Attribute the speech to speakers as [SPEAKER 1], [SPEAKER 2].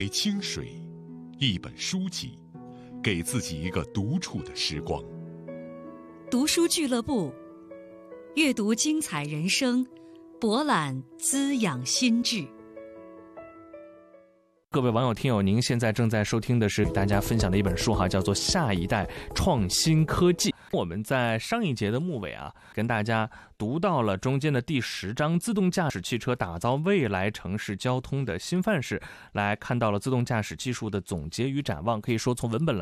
[SPEAKER 1] 杯清水，一本书籍，给自己一个独处的时光。
[SPEAKER 2] 读书俱乐部，阅读精彩人生，博览滋养心智。
[SPEAKER 3] 各位网友听友，您现在正在收听的是与大家分享的一本书叫做《下一代创新科技》。我们在上一节的末尾跟大家读到了中间的第10章，自动驾驶汽车打造未来城市交通的新范式，来看到了自动驾驶技术的总结与展望。可以说从文本